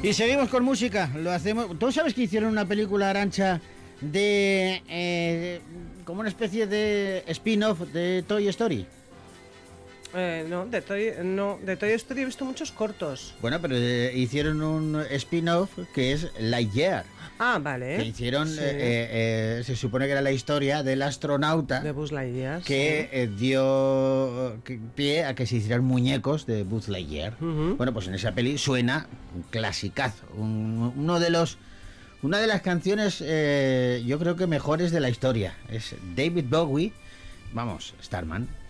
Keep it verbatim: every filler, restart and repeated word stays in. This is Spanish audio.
Y seguimos con música. Lo hacemos. ¿Tú sabes que hicieron una película, Arancha, de eh, como una especie de spin-off de Toy Story? Eh, no, de Toy, no, de Toy Story he visto muchos cortos. Bueno, pero eh, hicieron un spin-off que es Lightyear. Ah, vale. Que hicieron, Sí. eh, eh, se supone que era la historia del astronauta De Buzz Lightyear. que sí. eh, dio que- pie a que se hicieran muñecos de Buzz Lightyear. Ujú. Bueno, pues en esa peli suena un clasicazo, un- uno de los, una de las canciones, eh, yo creo que mejores de la historia. Es David Bowie, vamos, Starman.